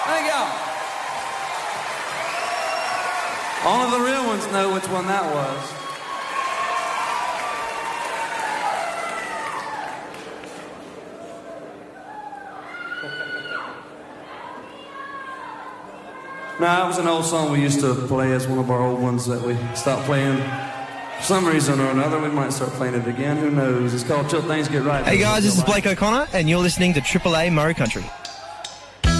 Thank y'all. Only the real ones know which one that was. No, that was an old song we used to play as one of our old ones that we stopped playing. For some reason or another, we might start playing it again. Who knows? It's called Till Things Get Right. Hey guys, this is Blake O'Connor, and you're listening to Triple A Murray Country.